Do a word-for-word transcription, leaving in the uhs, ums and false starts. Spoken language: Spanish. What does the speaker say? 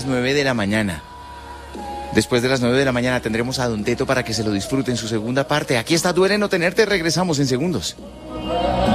las nueve de la mañana. Después de las nueve de la mañana tendremos a Don Teto para que se lo disfrute en su segunda parte. Aquí está Duele no tenerte, regresamos en segundos.